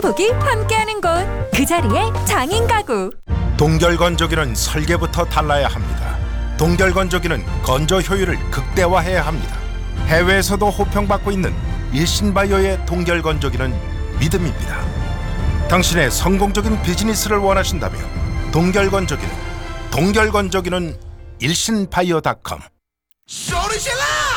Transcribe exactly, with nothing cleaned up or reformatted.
행복이 함께하는 곳, 그 자리에 장인 가구. 동결건조기는 설계부터 달라야 합니다. 동결건조기는 건조 효율을 극대화해야 합니다. 해외에서도 호평받고 있는 일신바이오의 동결건조기는 믿음입니다. 당신의 성공적인 비즈니스를 원하신다면 동결건조기는 동결건조기는 일신바이오닷컴. 소리 질러!